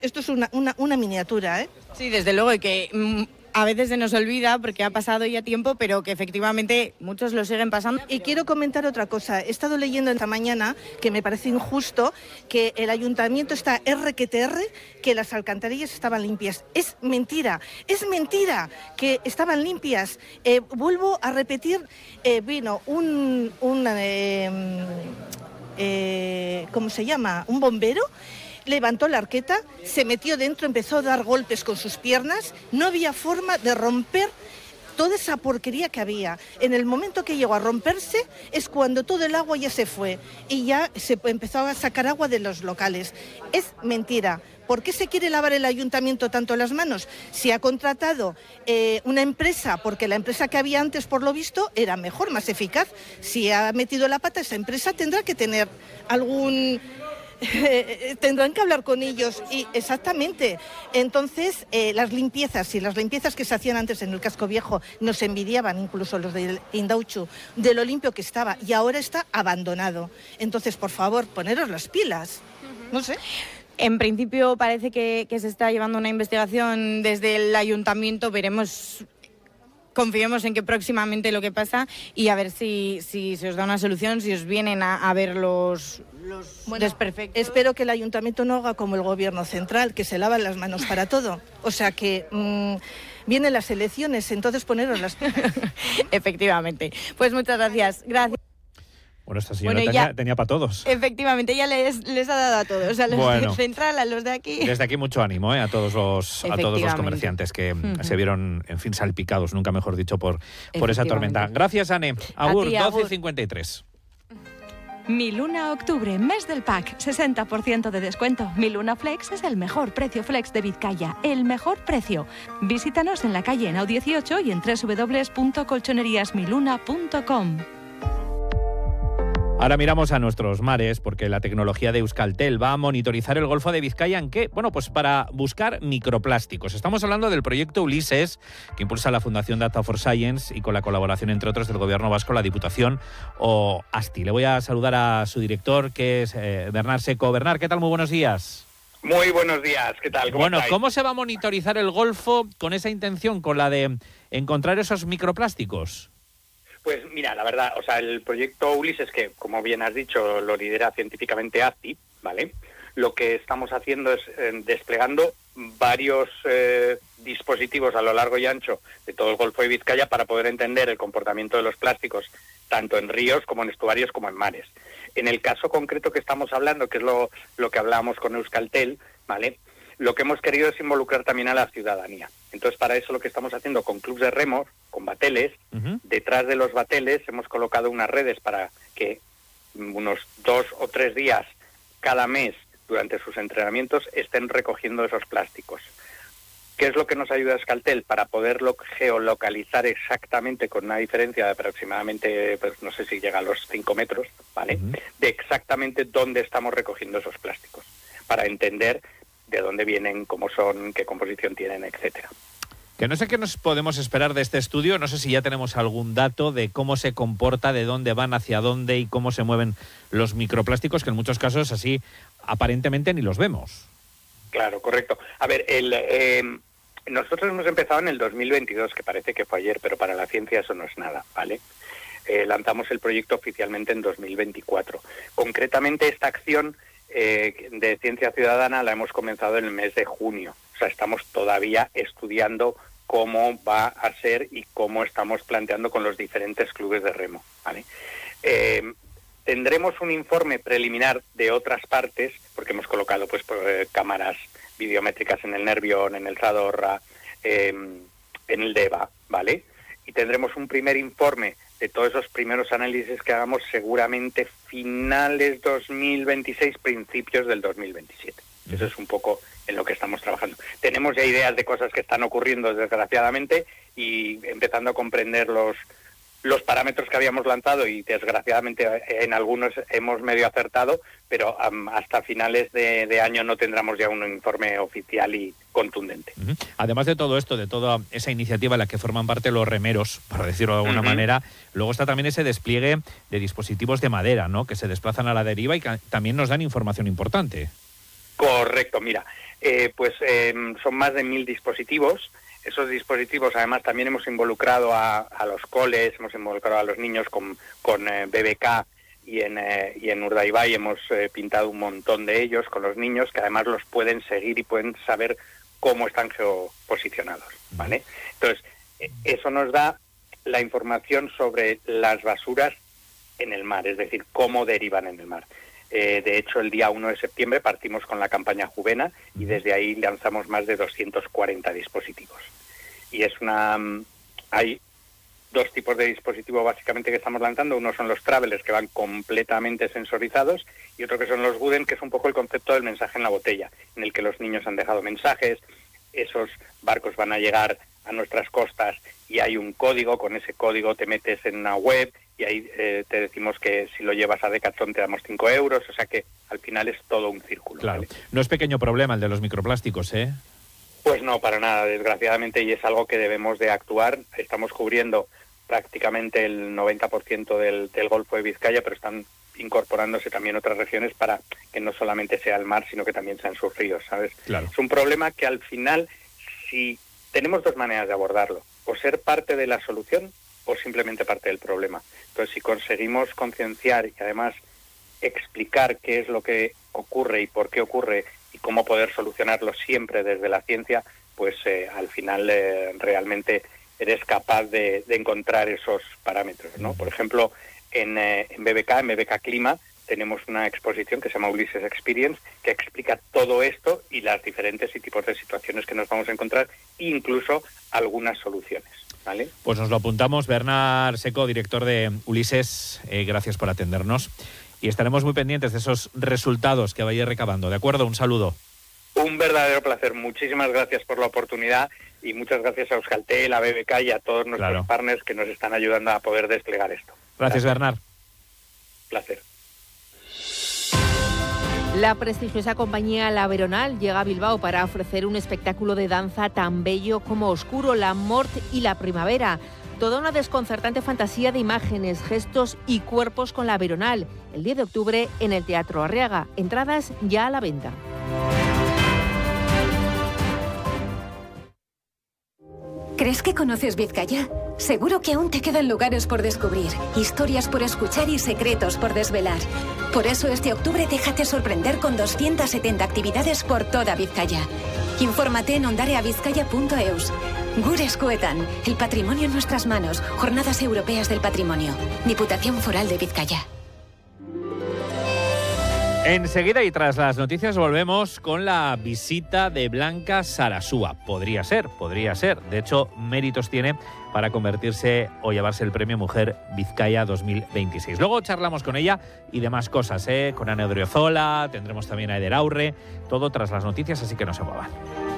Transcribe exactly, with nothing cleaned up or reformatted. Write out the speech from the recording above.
Esto es una, una, una miniatura, ¿eh? Sí, desde luego, y que mmm, a veces se nos olvida porque ha pasado ya tiempo, pero que efectivamente muchos lo siguen pasando. Y quiero comentar otra cosa. He estado leyendo esta mañana que me parece injusto que el ayuntamiento está R que te R, que las alcantarillas estaban limpias. Es mentira, es mentira que estaban limpias. Eh, vuelvo a repetir, eh, vino un, un eh, eh, ¿cómo se llama? Un bombero. Levantó la arqueta, se metió dentro, empezó a dar golpes con sus piernas. No había forma de romper toda esa porquería que había. En el momento que llegó a romperse es cuando todo el agua ya se fue y ya se empezó a sacar agua de los locales. Es mentira. ¿Por qué se quiere lavar el ayuntamiento tanto las manos? Si ha contratado eh, una empresa, porque la empresa que había antes, por lo visto, era mejor, más eficaz. Si ha metido la pata, esa empresa tendrá que tener algún... Eh, tendrán que hablar con ellos y exactamente. Entonces eh, las limpiezas y las limpiezas que se hacían antes en el casco viejo nos envidiaban, incluso los de Indauchu, de lo limpio que estaba, y ahora está abandonado. Entonces, por favor, poneros las pilas. No sé. En principio parece que, que se está llevando una investigación desde el ayuntamiento. Veremos, confiemos en que próximamente lo que pasa y a ver si, si se os da una solución, si os vienen a, a ver los, los bueno, desperfectos. Espero que el ayuntamiento no haga como el gobierno central, que se lavan las manos para todo. O sea que mmm, vienen las elecciones, entonces poneros las pilas. Efectivamente. Pues muchas gracias. Gracias. Bueno, esta señora bueno, tenía, ya, tenía para todos. Efectivamente, ella les, les ha dado a todos, a los bueno, de Central, a los de aquí. Desde aquí mucho ánimo, ¿eh? a todos los a todos los comerciantes que uh-huh. se vieron, en fin, salpicados, nunca mejor dicho, por, por esa tormenta. Gracias, Ane. Agur, ti, doce y cincuenta y tres. Mi Luna Octubre, mes del pack, sesenta por ciento de descuento. Mi Luna Flex es el mejor precio flex de Vizcaya, el mejor precio. Visítanos en la calle Henao dieciocho y en doble u doble u doble u punto colchonerías mi luna punto com. Ahora miramos a nuestros mares porque la tecnología de Euskaltel va a monitorizar el Golfo de Vizcaya. ¿En qué? Bueno, pues para buscar microplásticos. Estamos hablando del proyecto Ulises, que impulsa la Fundación Data for Science y con la colaboración, entre otros, del Gobierno Vasco, la Diputación o ASTI. Le voy a saludar a su director, que es eh, Bernard Seco. Bernard, ¿qué tal? Muy buenos días. Muy buenos días, ¿qué tal? ¿Cómo bueno, estáis? ¿Cómo se va a monitorizar el Golfo con esa intención, con la de encontrar esos microplásticos? Pues mira, la verdad, o sea, el proyecto Ulises, que como bien has dicho, lo lidera científicamente ASTI, ¿vale? Lo que estamos haciendo es eh, desplegando varios eh, dispositivos a lo largo y ancho de todo el Golfo de Vizcaya para poder entender el comportamiento de los plásticos, tanto en ríos como en estuarios como en mares. En el caso concreto que estamos hablando, que es lo, lo que hablábamos con Euskaltel, ¿vale? Lo que hemos querido es involucrar también a la ciudadanía. Entonces, para eso lo que estamos haciendo con clubs de remos, con bateles, uh-huh. detrás de los bateles hemos colocado unas redes para que unos dos o tres días cada mes durante sus entrenamientos estén recogiendo esos plásticos. ¿Qué es lo que nos ayuda a Euskaltel? Para poderlo geolocalizar exactamente con una diferencia de aproximadamente, pues no sé si llega a los cinco metros, ¿vale? Uh-huh. De exactamente dónde estamos recogiendo esos plásticos, para entender de dónde vienen, cómo son, qué composición tienen, etcétera. Que no sé qué nos podemos esperar de este estudio, no sé si ya tenemos algún dato de cómo se comporta, de dónde van, hacia dónde y cómo se mueven los microplásticos, que en muchos casos así aparentemente ni los vemos. Claro, correcto. A ver, el, eh, nosotros hemos empezado en el dos mil veintidós, que parece que fue ayer, pero para la ciencia eso no es nada, ¿vale? Eh, lanzamos el proyecto oficialmente en dos mil veinticuatro. Concretamente esta acción Eh, de Ciencia Ciudadana la hemos comenzado en el mes de junio. O sea, estamos todavía estudiando cómo va a ser y cómo estamos planteando con los diferentes clubes de remo, ¿vale? Eh, tendremos un informe preliminar de otras partes, porque hemos colocado pues eh, cámaras videométricas en el Nervión, en el Zadorra, eh, en el Deva, ¿vale? Y tendremos un primer informe de todos esos primeros análisis que hagamos seguramente finales dos mil veintiséis, principios del dos mil veintisiete. Eso es un poco en lo que estamos trabajando. Tenemos ya ideas de cosas que están ocurriendo, desgraciadamente, y empezando a comprender los, los parámetros que habíamos lanzado, y desgraciadamente en algunos hemos medio acertado, pero um, hasta finales de, de año no tendremos ya un informe oficial y contundente. Uh-huh. Además de todo esto, de toda esa iniciativa en la que forman parte los remeros, para decirlo de alguna uh-huh. manera, luego está también ese despliegue de dispositivos de madera, ¿no?, que se desplazan a la deriva y que también nos dan información importante. Correcto, mira, Eh, pues eh, son más de mil dispositivos. Esos dispositivos, además, también hemos involucrado a, a los coles, hemos involucrado a los niños con, con eh, B B K y en, eh, y en Urdaibai hemos eh, pintado un montón de ellos con los niños, que además los pueden seguir y pueden saber cómo están geoposicionados, ¿vale? Entonces, eh, eso nos da la información sobre las basuras en el mar, es decir, cómo derivan en el mar. Eh, de hecho, el día uno de septiembre partimos con la campaña Juvena y desde ahí lanzamos más de doscientos cuarenta dispositivos. Y es una... hay dos tipos de dispositivos básicamente que estamos lanzando. Uno son los Travelers, que van completamente sensorizados, y otro que son los Guden, que es un poco el concepto del mensaje en la botella, en el que los niños han dejado mensajes, esos barcos van a llegar a nuestras costas y hay un código, con ese código te metes en una web y ahí eh, te decimos que si lo llevas a Decathlon te damos cinco euros, o sea que al final es todo un círculo. Claro, ¿vale? No es pequeño problema el de los microplásticos, ¿eh? Pues no, para nada, desgraciadamente, y es algo que debemos de actuar. Estamos cubriendo prácticamente el noventa por ciento del, del Golfo de Vizcaya, pero están incorporándose también otras regiones para que no solamente sea el mar, sino que también sean sus ríos, ¿sabes? Claro. Es un problema que al final, si tenemos dos maneras de abordarlo, o ser parte de la solución o simplemente parte del problema. Entonces, si conseguimos concienciar y además explicar qué es lo que ocurre y por qué ocurre y cómo poder solucionarlo siempre desde la ciencia, pues eh, al final eh, realmente eres capaz de, de encontrar esos parámetros, ¿no? Por ejemplo, en, eh, en B B K, en B B K Clima, tenemos una exposición que se llama Ulises Experience, que explica todo esto y las diferentes y tipos de situaciones que nos vamos a encontrar, e incluso algunas soluciones, ¿vale? Pues nos lo apuntamos. Bernard Seco, director de Ulises, eh, gracias por atendernos. Y estaremos muy pendientes de esos resultados que vaya recabando. ¿De acuerdo? Un saludo. Un verdadero placer. Muchísimas gracias por la oportunidad y muchas gracias a Euskaltel, a B B K y a todos nuestros Claro. partners que nos están ayudando a poder desplegar esto. Gracias, Gracias. Bernard. Placer. La prestigiosa compañía La Veronal llega a Bilbao para ofrecer un espectáculo de danza tan bello como oscuro, la mort y la primavera. Toda una desconcertante fantasía de imágenes, gestos y cuerpos con La Veronal. El diez de octubre en el Teatro Arriaga. Entradas ya a la venta. ¿Crees que conoces Vizcaya? Seguro que aún te quedan lugares por descubrir, historias por escuchar y secretos por desvelar. Por eso este octubre déjate sorprender con doscientas setenta actividades por toda Vizcaya. Infórmate en ondareavizcaya punto eus. Gure eskuetan, el patrimonio en nuestras manos. Jornadas Europeas del Patrimonio. Diputación Foral de Vizcaya. Enseguida y tras las noticias volvemos con la visita de Blanca Sarasúa. Podría ser, podría ser. De hecho, méritos tiene para convertirse o llevarse el premio Mujer Vizcaya dos mil veintiséis. Luego charlamos con ella y demás cosas, ¿eh? Con Ana Odriozola, tendremos también a Eder Aurre, todo tras las noticias, así que no se muevan.